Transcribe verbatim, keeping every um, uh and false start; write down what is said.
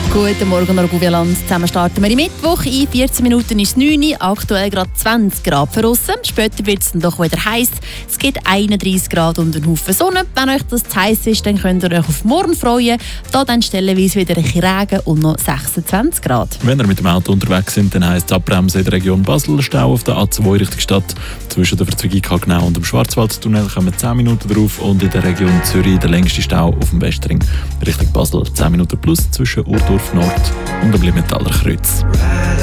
Guten Morgen, Norguvialand. Zusammen starten wir im Mittwoch. In vierzehn Minuten ist es neun Uhr, aktuell gerade zwanzig Grad draussen. Später wird es dann doch wieder heiß. Es gibt einunddreißig Grad und einen Haufen Sonne. Wenn euch das zu heiß ist, dann könnt ihr euch auf morgen freuen. Da dann stellenweise wieder ein bisschen Regen und noch sechsundzwanzig Grad. Wenn ihr mit dem Auto unterwegs sind, dann heisst es Abbremsen in der Region Basel, Stau auf der A zwei Richtung Stadt. Zwischen der Verzweigung Hagenau und dem Schwarzwaldtunnel kommen zehn Minuten drauf und in der Region Zürich der längste Stau auf dem Westring Richtung Basel zehn Minuten plus zwischen Urdorf Nord und dem Limentaler Kreuz.